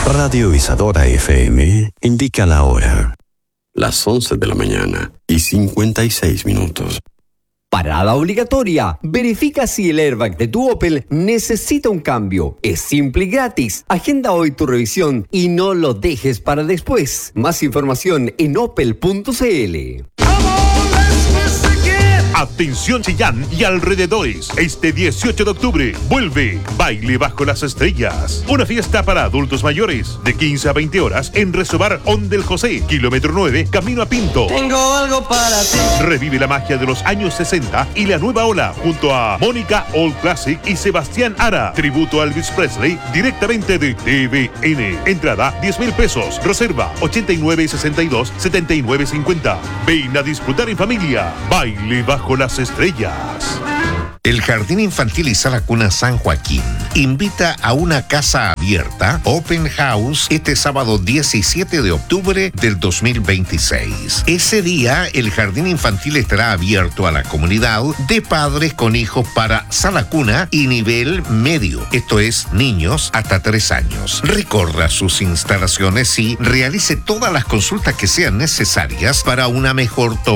Radio Isadora FM indica la hora. Las 11 de la mañana y 56 minutos. Parada obligatoria. Verifica si el airbag de tu Opel necesita un cambio. Es simple y gratis. Agenda hoy tu revisión y no lo dejes para después. Más información en opel.cl. Atención Chillán y alrededores. Este 18 de octubre vuelve Baile Bajo las Estrellas. Una fiesta para adultos mayores de 15 a 20 horas en Resobar Ondel José, kilómetro 9, camino a Pinto. Tengo algo para ti. Revive la magia de los años 60 y la nueva ola junto a Mónica Old Classic y Sebastián Ara. Tributo a Elvis Presley directamente de TVN. Entrada 10,000 pesos. Reserva 8962-7950. Ven a disfrutar en familia. Baile Bajo las Estrellas. El Jardín Infantil y Sala Cuna San Joaquín invita a una casa abierta, Open House, este sábado 17 de octubre del 2026. Ese día, el Jardín Infantil estará abierto a la comunidad de padres con hijos para sala cuna y nivel medio, esto es, niños hasta 3 años. Recorra sus instalaciones y realice todas las consultas que sean necesarias para una mejor toma